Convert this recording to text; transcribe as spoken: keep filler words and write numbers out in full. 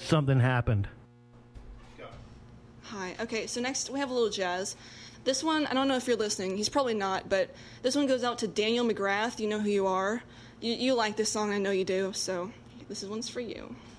something happened. Hi. Okay, so next we have a little jazz. This one, I don't know if you're listening. He's probably not, but this one goes out to Daniel McGrath. You know who you are. You, you like this song, I know you do, so this one's for you.